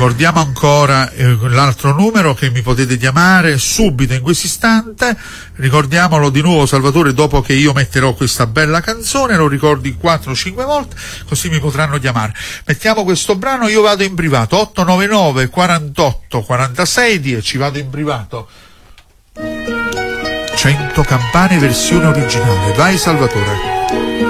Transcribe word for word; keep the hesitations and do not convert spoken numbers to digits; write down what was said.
ricordiamo ancora eh, l'altro numero che mi potete chiamare subito in questo istante. Ricordiamolo di nuovo, Salvatore, dopo che io metterò questa bella canzone, lo ricordi quattro cinque volte, così mi potranno chiamare. Mettiamo questo brano, io vado in privato, otto nove nove quarantotto quarantasei dieci, vado in privato. cento campane versione originale. Vai Salvatore.